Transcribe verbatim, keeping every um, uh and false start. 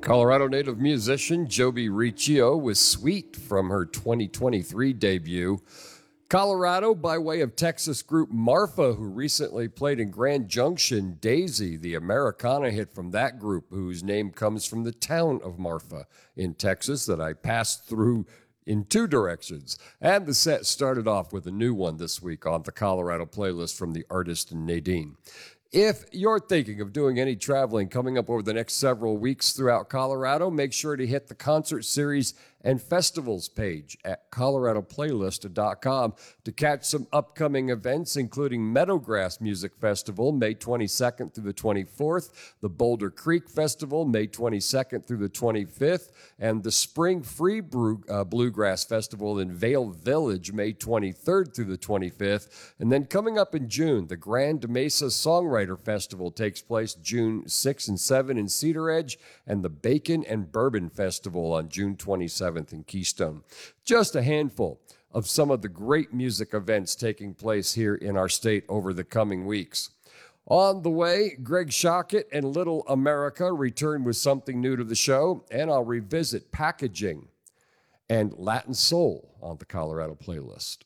Colorado native musician Joby Riccio was Sweet from her twenty twenty-three debut. Colorado, by way of Texas group Marfa, who recently played in Grand Junction, Daisy, the Americana hit from that group, whose name comes from the town of Marfa in Texas that I passed through in two directions. And the set started off with a new one this week on the Colorado playlist from the artist Nadine. If you're thinking of doing any traveling coming up over the next several weeks throughout Colorado, make sure to hit the concert series and festivals page at colorado playlist dot com to catch some upcoming events, including Meadowgrass Music Festival, May twenty-second through the twenty-fourth, the Boulder Creek Festival, May twenty-second through the twenty-fifth, and the Spring Free Brew, uh, Bluegrass Festival in Vale Village, May twenty-third through the twenty-fifth. And then coming up in June, the Grand Mesa Songwriter Festival takes place June sixth and seventh in Cedar Edge, and the Bacon and Bourbon Festival on June twenty-seventh in Keystone. Just a handful of some of the great music events taking place here in our state over the coming weeks. On the way, Greg Shockett and Little America return with something new to the show, and I'll revisit packaging and Latin soul on the Colorado playlist.